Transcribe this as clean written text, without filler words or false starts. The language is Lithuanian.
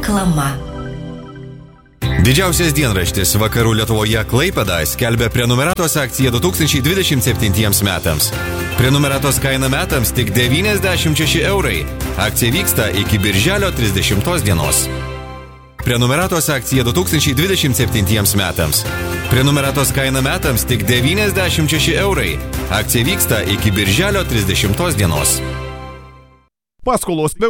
Reklama. Didžiausias dienraštis Vakarų Lietuvoje Klaipėda skelbia prenumeratos akciją 2027 metams. Prenumeratos kaina metams tik 96 eurai. Akcija vyksta iki birželio 30 dienos. Prenumeratos akcija 2027 metams. Prenumeratos kaina metams tik 96 eurai. Akcija vyksta iki birželio 30 dienos. Paskolos